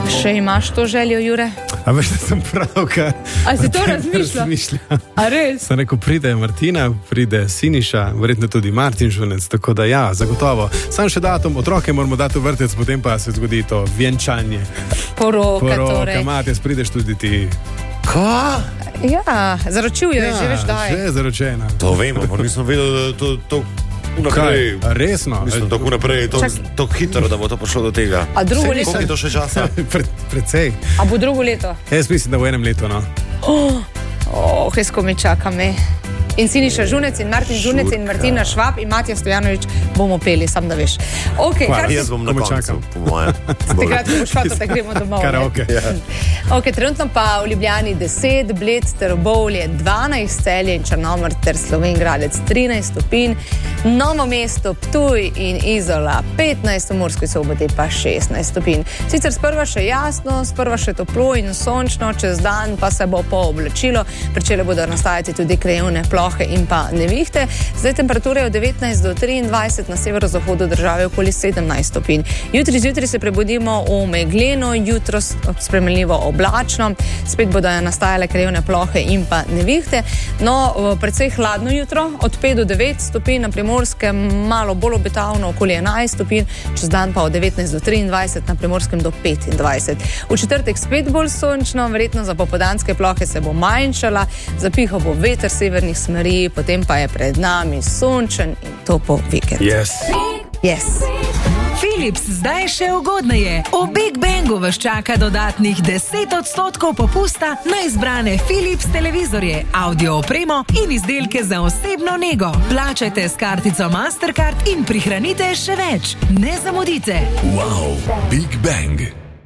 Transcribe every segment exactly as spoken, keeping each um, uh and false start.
Še imaš to željo, Jure? A veš, da sem pravkar... A si to razmišljal? A res? Sem rekel, pride Martina, pride Siniša, verjetno tudi Martin Žunec, tako da ja, zagotovo. Sam še datum, otroke moramo dati v vrtec, potem pa se zgodi to vjenčanje. Poroka, Poroka, torej. Matjas, prideš tudi ti. Ka? Ja, zaročil jo je, Ja, že veš, daj. že je zaročena. To vemo, pa nisem vedel, da to, to naprej. Kaj? Resno? Mislim, tako naprej, to, Čak- to hitro, da bo to prišlo do tega. A drugo Sej, leto? koliko je to še časa? Pred, predvsej. A bo drugo leto? Jaz mislim, da v enem letu, no. Oh, hesko me čaka me. In Siniša Žunec, in Martin Žunec, in Martina Švab, in Matija Stojanovič bomo peli, sam da veš. Okay, Hvala, kar Jaz bom na Komaj koncu, čakam. po moje. Takrat, ko boš šel, tako gremo domov. ne? Karaoke. Ja. Okay, trenutno pa v Ljubljani deset, Bled, Trbovlje dvanajst, Celje in Črnomelj ter Slovenj Gradec trinajst stopinj, Novo mesto, Ptuj in Izola petnajst, v Murski Soboti pa šestnajst stopinj. Sicer sprva še jasno, sprva še toplo in sončno, čez dan pa se bo pooblačilo, pričele bodo nastajati tudi krajevne plohe in pa nevihte. Zdaj temperature od devetnajst do triindvajset, na severozahodu države okoli sedemnajst stopinj. Jutri zjutraj se prebudimo v megleno, jutro spremenljivo oblačno, spet bodo nastajale krajevne plohe in pa nevihte. No, precej hladno jutro, od pet do devet stopinj, na Primorskem malo bolj obetavno, okoli enajst stopinj, čez dan pa od devetnajst do triindvajset, na Primorskem do petindvajset. V četrtek spet bolj sončno, verjetno za popoldanske plohe se bo manjšala, zapihal bo veter severnih smeri, potem pa je pred nami sončen in topo vikend. Yes. Yes. Philips zdaj še ugodneje. V Big Bangu vas čaka dodatnih deset odstotkov popusta na izbrane Philips televizorje, audio opremo in izdelke za osebno nego. Plačajte s kartico Mastercard in prihranite še več. Ne zamudite. Wow, Big Bang.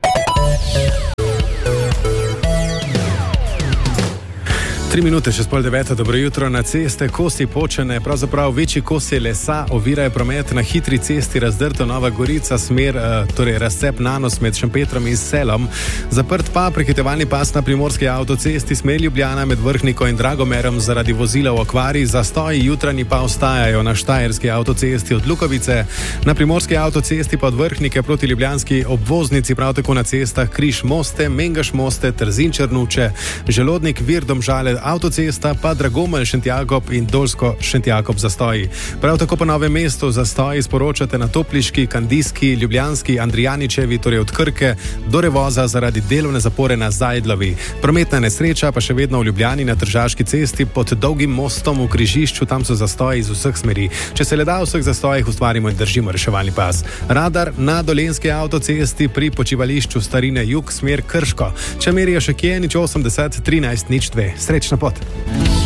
Tri minute še spol deveta, dobro jutro. Na ceste kosi počene, pravzaprav večji kosi lesa ovirajo promet na hitri cesti Razdrto Nova Gorica, smer, torej razcep Nanos med Šempetrom in Selom. Zaprt pa prehitevalni pas na primorski avtocesti smer Ljubljana med Vrhniko in Dragomerom zaradi vozila v okvari, zastoji jutranji pa ostajajo na štajerski avtocesti od Lukovice, na primorski avtocesti pa od Vrhnike proti ljubljanski obvoznici, prav tako na cestah Križ Moste, Mengaš Moste, Trzin Črnuče, Želodnik, Vir Domžale, avtocesta pa Dragomelj Šentjakob in Dolsko Šentjakob zastoji. Prav tako po Novem mestu zastoji sporočate na Topliški, Kandijski, Ljubljanski, Andrijaničevi, torej od Krke do Revoza zaradi delovne zapore na Zajdlovi. Prometna nesreča pa še vedno v Ljubljani na Tržaški cesti pod Dolgim mostom v križišču, tam so zastoji iz vseh smeri. Če se le da v vseh zastojih, ustvarimo in držimo reševalni pas. Radar na Dolenjski avtocesti pri počivališču Starine Jug, smer Krško. Če merijo še kje, nič osemdeset, trinajst, nič dve. Srečno pot.